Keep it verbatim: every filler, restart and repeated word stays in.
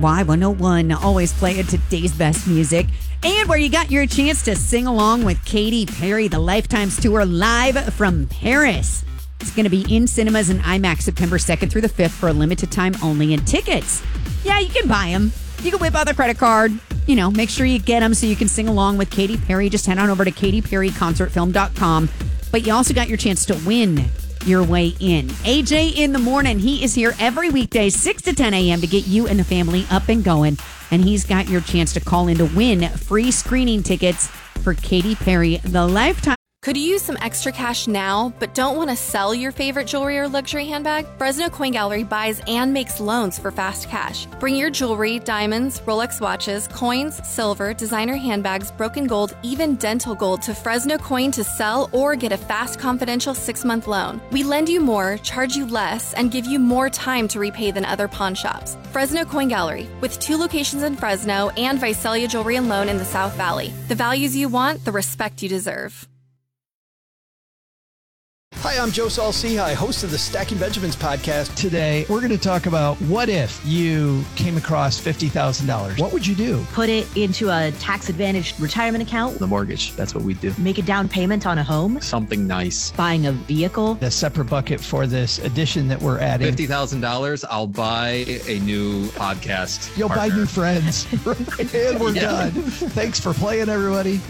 Y one oh one, always playing today's best music. And where you got your chance to sing along with Katy Perry, the Lifetimes Tour live from Paris. It's going to be in cinemas and IMAX September second through the fifth for a limited time only. And tickets, yeah, you can buy them. You can whip out the credit card. You know, make sure you get them so you can sing along with Katy Perry. Just head on over to katy perry concert film dot com. But you also got your chance to win your way in. A J in the morning. He is here every weekday, six to ten a.m. to get you and the family up and going. And he's got your chance to call in to win free screening tickets for Katy Perry, the Lifetime. Could you use some extra cash now, but don't want to sell your favorite jewelry or luxury handbag? Fresno Coin Gallery buys and makes loans for fast cash. Bring your jewelry, diamonds, Rolex watches, coins, silver, designer handbags, broken gold, even dental gold to Fresno Coin to sell or get a fast, confidential six-month loan. We lend you more, charge you less, and give you more time to repay than other pawn shops. Fresno Coin Gallery, with two locations in Fresno and Visalia Jewelry and Loan in the South Valley. The values you want, the respect you deserve. Hi, I'm Joe Saul-Sehy, host of the Stacking Benjamins podcast. Today, we're going to talk about what if you came across fifty thousand dollars? What would you do? Put it into a tax-advantaged retirement account. The mortgage, that's what we do. Make a down payment on a home. Something nice. Buying a vehicle. A separate bucket for this addition that we're adding. fifty thousand dollars, I'll buy a new podcast You'll partner. buy new friends. And we're Yeah. done. Thanks for playing, everybody.